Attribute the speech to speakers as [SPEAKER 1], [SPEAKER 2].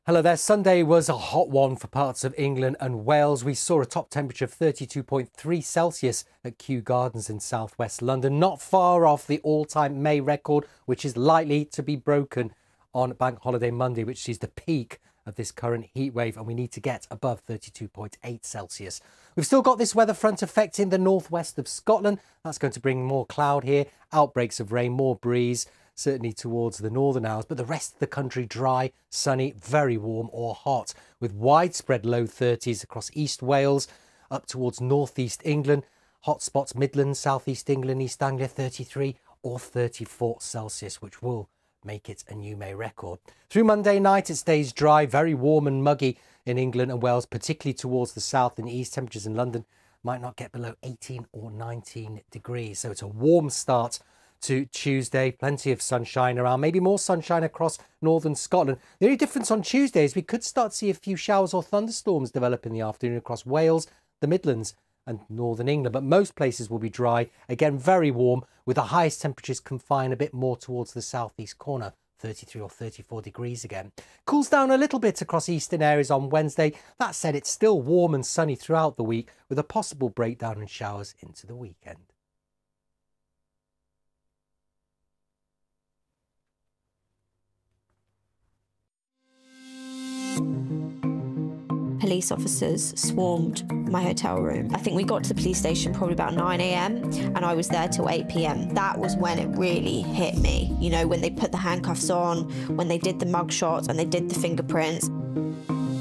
[SPEAKER 1] Hello there. Sunday was a hot one for parts of England and Wales. We saw a top temperature of 32.3 Celsius at Kew Gardens in southwest London, not far off the all-time May record, which is likely to be broken on Bank Holiday Monday, which is the peak of this current heat wave, and we need to get above 32.8 Celsius. We've still got this weather front affecting the northwest of Scotland. That's going to bring more cloud here, outbreaks of rain, more breeze, certainly towards the northern hours, but the rest of the country dry, sunny, very warm or hot, with widespread low 30s across East Wales, up towards northeast England, hot spots Midlands, southeast England, East Anglia 33 or 34 Celsius, which will make it a new May record. Through Monday night, it stays dry, very warm and muggy in England and Wales, particularly towards the south and east. Temperatures in London might not get below 18 or 19 degrees. So it's a warm start to Tuesday, plenty of sunshine around, maybe more sunshine across northern Scotland. The only difference on Tuesday is we could start to see a few showers or thunderstorms develop in the afternoon across Wales, the Midlands and northern England, but most places will be dry, again very warm, with the highest temperatures confine a bit more towards the southeast corner, 33 or 34 degrees again. Cools down a little bit across eastern areas on Wednesday. That said, it's still warm and sunny throughout the week, with a possible breakdown in showers into the weekend.
[SPEAKER 2] Police officers swarmed my hotel room. I think we got to the police station probably about 9 a.m. and I was there till 8 p.m. That was when it really hit me. You know, when they put the handcuffs on, when they did the mug shots and they did the fingerprints.